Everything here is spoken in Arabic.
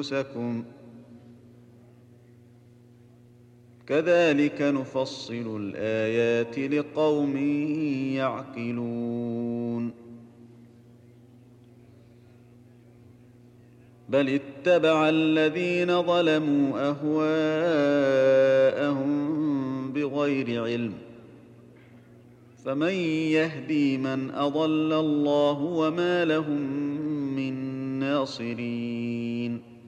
أنفسكم كذلك نفصل الآيات لقوم يعقلون بل اتبع الذين ظلموا أهواءهم بغير علم فمن يهدي من أضل الله وما لهم من ناصرين